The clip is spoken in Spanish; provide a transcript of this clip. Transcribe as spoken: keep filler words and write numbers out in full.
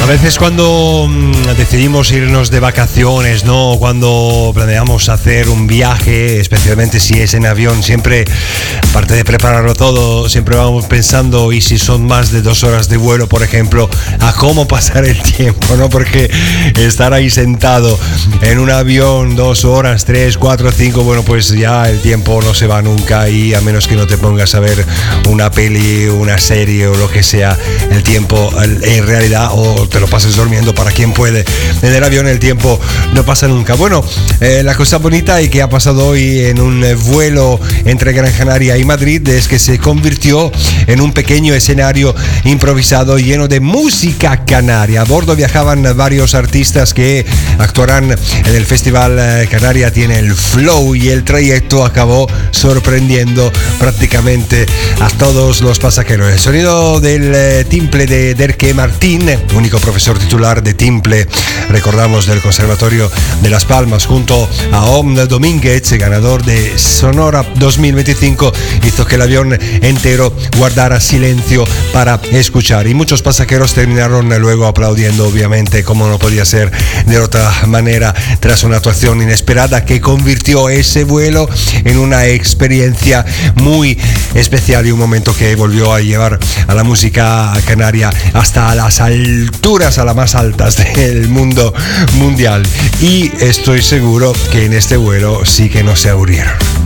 veces cuando mm, decidimos irnos de vacaciones, ¿no? Cuando planeamos hacer un viaje, especialmente si es en avión, siempre, aparte de prepararlo todo, siempre vamos pensando, y si son más de dos horas de vuelo, por ejemplo, a cómo pasar el tiempo, ¿no? Porque estar ahí sentado en un avión dos horas, tres, cuatro, cinco, bueno, pues ya el tiempo no se va nunca, y a menos que no te pongas a ver una peli, una serie o lo que sea, el tiempo en realidad, o te lo pases durmiendo para quien puede, en el avión el tiempo no pasa nunca. Bueno, eh, la cosa bonita y que ha pasado hoy en un vuelo entre Gran Canaria y Madrid es que se convirtió en un pequeño escenario improvisado lleno de música canaria. A bordo viajaban varios artistas que actuarán en el Festival Canaria Tiene el Flow, y el trayecto acabó sorprendiendo prácticamente a todos los pasajeros. El sonido del eh, timple de Derke Martín, único profesor titular de timple, recordamos, del Conservatorio de Las Palmas, junto a Om Domínguez, ganador de Sonora dos mil veinticinco, hizo que el avión entero guardara silencio para escuchar, y muchos pasajeros terminaron luego aplaudiendo, obviamente, como no podía ser de otra manera, tras una actuación inesperada que convirtió ese vuelo en una experiencia muy especial y un momento que volvió a llevar a la música canaria hasta las alturas, a las más altas del mundo mundial. Y estoy seguro que en este vuelo sí que no se aburrieron.